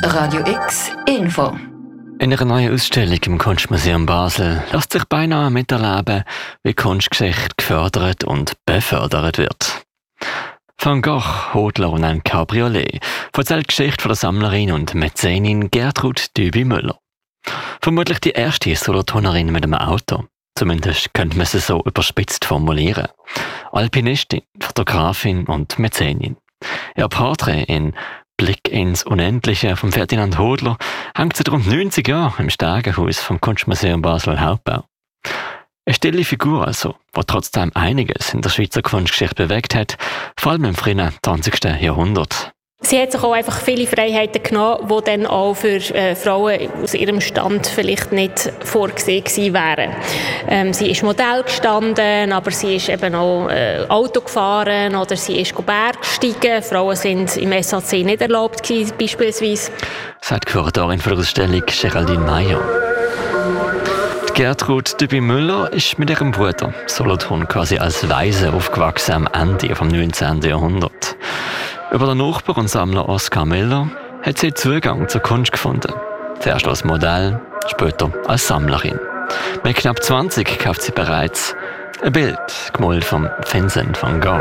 Radio X Info. In einer neuen Ausstellung im Kunstmuseum Basel lässt sich beinahe miterleben, wie Kunstgeschichte gefördert und befördert wird. Van Gogh, Hodler und ein Cabriolet erzählt die Geschichte von der Sammlerin und Mäzenin Gertrud Düby-Müller. Vermutlich die erste Solothurnerin mit einem Auto. Zumindest könnte man sie so überspitzt formulieren. Alpinistin, Fotografin und Mäzenin. Ihr Porträt in Blick ins Unendliche von Ferdinand Hodler hängt seit rund 90 Jahren im Stegenhaus vom Kunstmuseum Basel Hauptbau. Eine stille Figur also, die trotzdem einiges in der Schweizer Kunstgeschichte bewegt hat, vor allem im frühen 20. Jahrhundert. Sie hat sich auch einfach viele Freiheiten genommen, die dann auch für Frauen aus ihrem Stand vielleicht nicht vorgesehen gewesen wären. Sie ist Modell gestanden, aber sie ist eben auch Auto gefahren oder sie ist Bergsteigen. Frauen sind im SAC nicht erlaubt gewesen, beispielsweise. Sagt die Kuratorin für die Ausstellung Geraldine Meyer. Gertrud Düby-Müller ist mit ihrem Bruder Solothurn quasi als Waise aufgewachsen am Ende des 19. Jahrhunderts. Über den Nachbar und Sammler Oskar Miller hat sie Zugang zur Kunst gefunden. Zuerst als Modell, später als Sammlerin. Mit knapp 20 kauft sie bereits ein Bild, gemalt von Vincent van Gogh.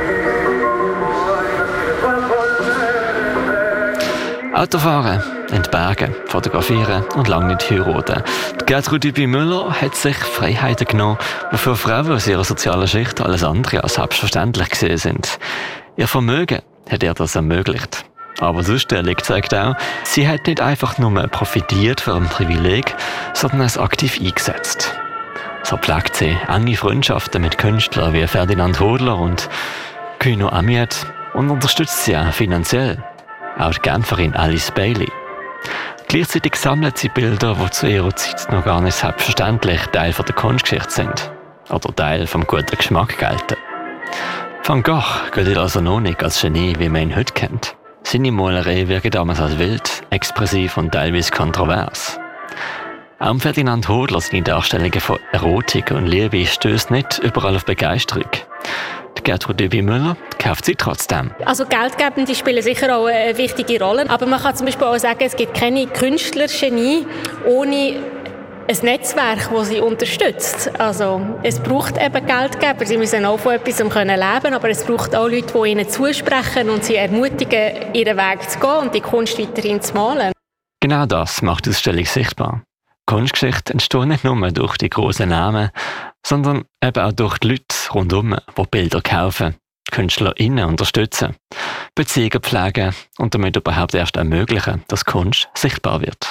Autofahren, in die Berge, fotografieren und lange nicht heiraten. Gertrud Düby-Müller hat sich Freiheiten genommen, die für Frauen aus ihrer sozialen Schicht alles andere als selbstverständlich gesehen sind. Ihr Vermögen hat ihr das ermöglicht. Aber die Ausstellung zeigt auch, sie hat nicht einfach nur profitiert von ihrem Privileg, sondern es aktiv eingesetzt. So pflegt sie enge Freundschaften mit Künstlern wie Ferdinand Hodler und Kuno Amiet und unterstützt sie auch finanziell. Auch die Genferin Alice Bailey. Gleichzeitig sammelt sie Bilder, die zu ihrer Zeit noch gar nicht selbstverständlich Teil der Kunstgeschichte sind oder Teil vom guten Geschmack gelten. Van Gogh gilt also noch nicht als Genie, wie man ihn heute kennt. Seine Malerei wirken damals als wild, expressiv und teilweise kontrovers. Auch Ferdinand Hodler seine Darstellungen von Erotik und Liebe stößt nicht überall auf Begeisterung. Die Gertrud Düby-Müller kauft sie trotzdem. Also Geldgebende spielen sicher auch eine wichtige Rolle. Aber man kann zum Beispiel auch sagen, es gibt keine Künstlergenie ohne ein Netzwerk, das sie unterstützt. Also, es braucht eben Geldgeber. Sie müssen auch von etwas leben können, aber es braucht auch Leute, die ihnen zusprechen und sie ermutigen, ihren Weg zu gehen und die Kunst weiterhin zu malen. Genau das macht die Ausstellung sichtbar. Kunstgeschichte entsteht nicht nur durch die grossen Namen, sondern eben auch durch die Leute rundherum, die Bilder kaufen, KünstlerInnen unterstützen, Beziehungen pflegen und damit überhaupt erst ermöglichen, dass Kunst sichtbar wird.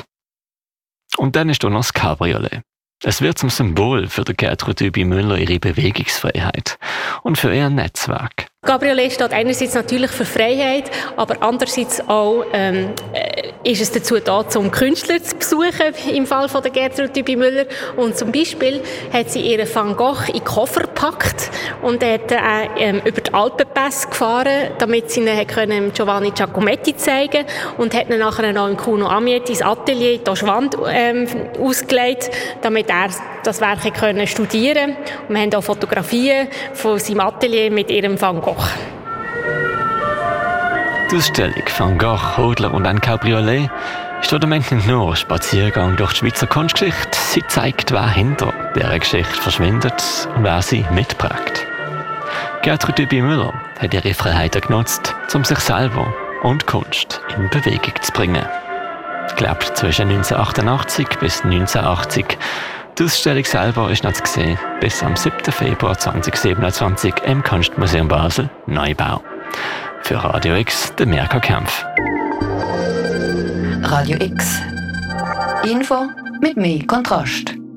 Und dann ist da noch das Cabriolet. Es wird zum Symbol für die Gertrud Düby-Müller ihre Bewegungsfreiheit und für ihr Netzwerk. Cabriolet steht einerseits natürlich für Freiheit, aber andererseits auch ist es dazu da, um Künstler zu besuchen, im Fall von der Gertrud Düby-Müller. Und zum Beispiel hat sie ihren Van Gogh in den Koffer gepackt und hat über die Alpenpässe gefahren, damit sie ihn Giovanni Giacometti zeigen konnte und hat ihn nachher noch im Kuno Amiet ins Atelier, die Wand ausgelegt, damit er das Werk studieren konnte. Und wir haben auch Fotografien von seinem Atelier mit ihrem Van Gogh. Die Ausstellung Van Gogh, Hodler und ein Cabriolet ist damit nicht nur ein Spaziergang durch die Schweizer Kunstgeschichte, sie zeigt, wer hinter dieser Geschichte verschwindet und wer sie mitprägt. Gertrud Düby-Müller hat ihre Freiheiten genutzt, um sich selber und Kunst in Bewegung zu bringen. Gelebt zwischen 1988 bis 1980. Die Ausstellung selber ist noch zu sehen bis am 7. Februar 2027 im Kunstmuseum Basel, Neubau. Für Radio X, der Mirka Kempf. Radio X. Info mit mehr Kontrast.